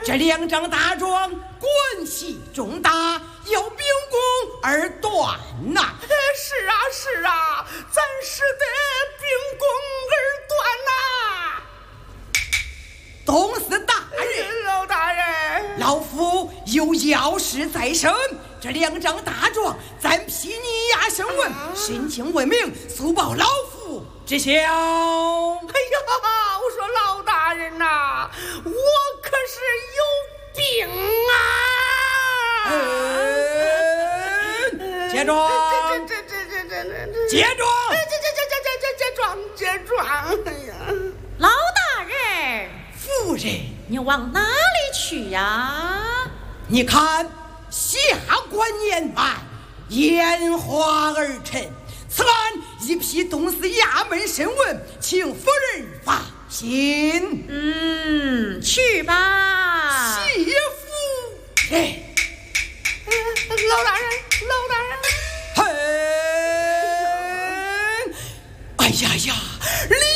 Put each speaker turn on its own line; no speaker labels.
这2张大状关系重大，要秉公而断呐。
是啊是啊，咱是得秉公而断呐。
董司大人，
老大人，
老夫有要事在身，这2张大状暂批拟押审问，申请问明，速报老夫知晓。
哎呀，我说老大人呐，我可是有病啊！
接状，接状，
接状！哎呀，
老大人，
夫人，
你往哪里去呀？
你看，下官年迈，眼花儿沉，此案一批东司衙门审问，请夫人放心。
去吧。
谢夫人。
老大人，老大人。
哎呀呀！